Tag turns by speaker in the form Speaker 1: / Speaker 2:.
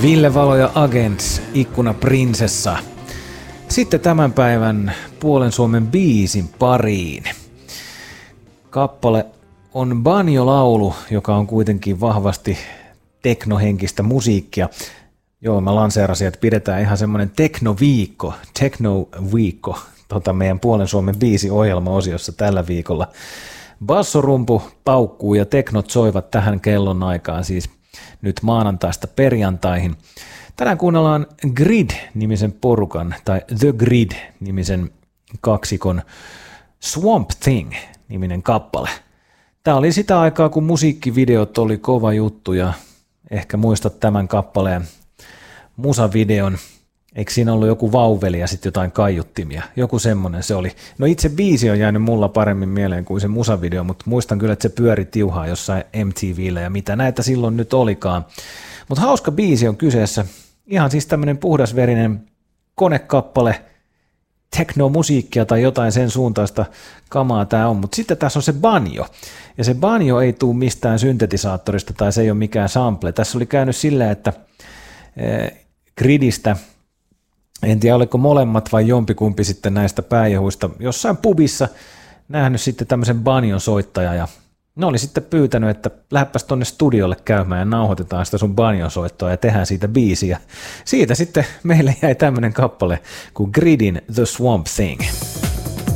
Speaker 1: Ville Valo ja Agents, Ikkuna Prinsessa. Sitten tämän päivän Puolen Suomen biisin pariin. Kappale on banjo-laulu, joka on kuitenkin vahvasti teknohenkistä musiikkia. Joo, mä lanseerasin, että pidetään ihan semmoinen teknoviikko meidän Puolen Suomen biisi-ohjelma-osiossa tällä viikolla. Bassorumpu paukkuu ja teknot soivat tähän kellon aikaan, siis nyt maanantaista perjantaihin. Tänään kuunnellaan Grid-nimisen porukan, tai The Grid-nimisen kaksikon Swamp Thing-niminen kappale. Tämä oli sitä aikaa, kun musiikkivideot oli kova juttu, ja ehkä muistat tämän kappaleen musavideon. Eikö siinä ollut joku vauveli ja sitten jotain kaiuttimia? Joku semmoinen se oli. No itse biisi on jäänyt mulla paremmin mieleen kuin se musavideo, mutta muistan kyllä, että se pyöri tiuhaa jossain MTV:llä ja mitä näitä silloin nyt olikaan. Mutta hauska biisi on kyseessä. Ihan siis tämmöinen puhdasverinen konekappale, teknomusiikkia tai jotain sen suuntaista kamaa tämä on. Mutta sitten tässä on se banjo. Ja se banjo ei tule mistään syntetisaattorista tai se ei ole mikään sample. Tässä oli käynyt sillä, että Gridistä, en tiedä oliko molemmat vai jompikumpi sitten näistä pääjehuista, jossain pubissa nähnyt sitten tämmöisen banjon soittaja ja ne oli sitten pyytänyt, että lähdepäs tonne studiolle käymään ja nauhoitetaan sitä sun banjon soittoa ja tehdään siitä biisiä. Siitä sitten meille jäi tämmöinen kappale kuin Gridin The Swamp Thing.